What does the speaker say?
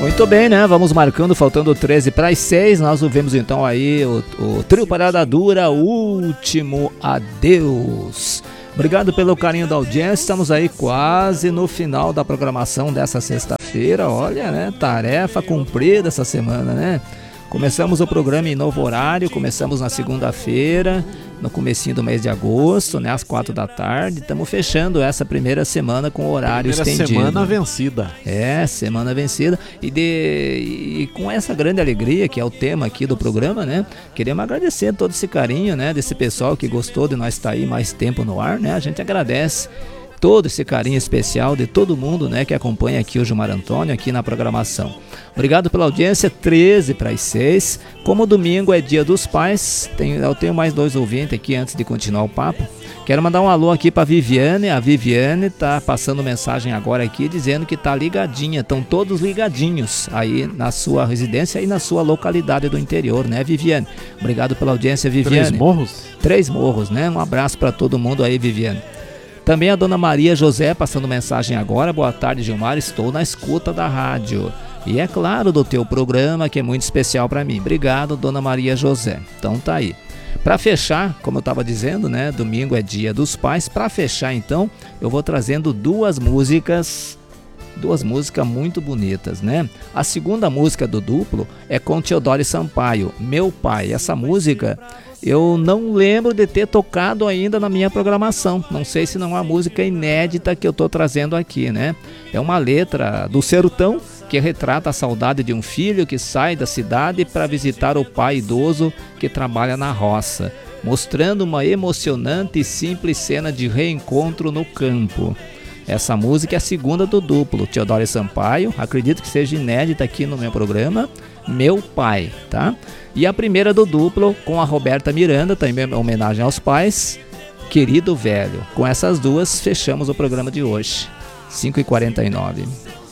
Muito bem, né? Vamos marcando, faltando 13 para as 6. Nós ouvimos então aí o trio Parada Dura, Último Adeus. Obrigado pelo carinho da audiência. Estamos aí quase no final da programação dessa sexta-feira. Olha, né? Tarefa cumprida essa semana, né? Começamos o programa em novo horário, começamos na segunda-feira, no comecinho do mês de agosto, né, às 4 da tarde. Estamos fechando essa primeira semana com horário estendido. Semana vencida. Semana vencida. E com essa grande alegria, que é o tema aqui do programa, né, queremos agradecer todo esse carinho, né, desse pessoal que gostou de nós estar aí mais tempo no ar, né, a gente agradece todo esse carinho especial de todo mundo, né, que acompanha aqui o Gilmar Antônio aqui na programação. Obrigado pela audiência, 13 para as 6. Como domingo é dia dos pais, eu tenho mais 2 ouvintes aqui antes de continuar o papo. Quero mandar um alô aqui para Viviane. A Viviane tá passando mensagem agora aqui dizendo que tá ligadinha, estão todos ligadinhos aí na sua residência e na sua localidade do interior, né, Viviane? Obrigado pela audiência, Viviane. 3 Morros? 3 Morros, né? Um abraço para todo mundo aí, Viviane. Também a dona Maria José passando mensagem agora. Boa tarde, Gilmar, estou na escuta da rádio. E é claro, do teu programa, que é muito especial para mim. Obrigado, dona Maria José. Então tá aí. Para fechar, como eu estava dizendo, né, domingo é dia dos pais. Para fechar, então, eu vou trazendo duas músicas muito bonitas, né? A segunda música do duplo é com Teodoro Sampaio, Meu Pai. Essa música eu não lembro de ter tocado ainda na minha programação. Não sei se não é uma música inédita que eu estou trazendo aqui, né? É uma letra do Sertão que retrata a saudade de um filho que sai da cidade para visitar o pai idoso que trabalha na roça, mostrando uma emocionante e simples cena de reencontro no campo. Essa música é a segunda do duplo, Teodoro Sampaio, acredito que seja inédita aqui no meu programa, Meu Pai, tá? E a primeira do duplo, com a Roberta Miranda, também em homenagem aos pais, Querido Velho. Com essas duas, fechamos o programa de hoje, 5h49.